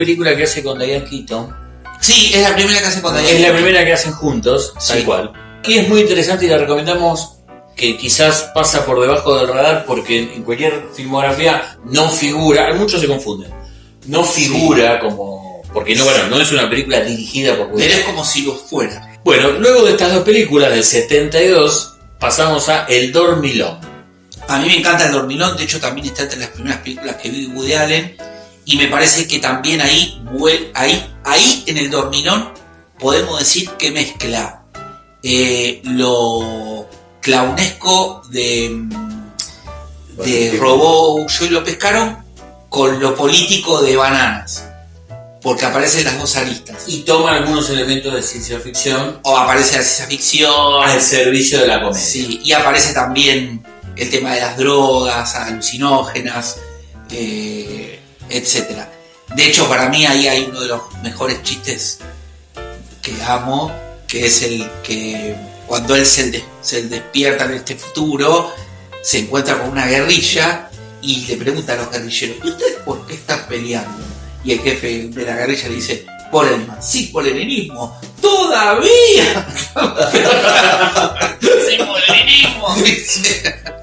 Película que hace con Diane Keaton. Sí, es la primera que hace con Diane Es la Keaton. primera que hacen juntos, tal Sí. cual. Y es muy interesante y la recomendamos, que quizás pasa por debajo del radar porque en cualquier filmografía no figura, muchos se confunden, no figura como, porque no, bueno, no es una película dirigida por Woody Pero es Allen. como si lo fuera. Bueno, luego de estas dos películas del 72 pasamos a El Dormilón. A mí me encanta El Dormilón, de hecho también está entre las primeras películas que vi de Woody Allen, y me parece que también ahí en El Dormilón podemos decir que mezcla lo clownesco de Robó, Huyó y lo pescaron con lo político de Bananas, porque aparecen las dos aristas. Y toma algunos elementos de ciencia ficción O aparece la ciencia ficción, al servicio de la comedia. sí, y aparece también el tema de las drogas, alucinógenas, etcétera. De hecho, para mí ahí hay uno de los mejores chistes que amo, que es el que cuando él se despierta en este futuro, se encuentra con una guerrilla y le pregunta a los guerrilleros: ¿y ustedes por qué están peleando? Y el jefe de la guerrilla le dice: por el marxismo-leninismo. ¡Todavía! ¡Marxismo-leninismo!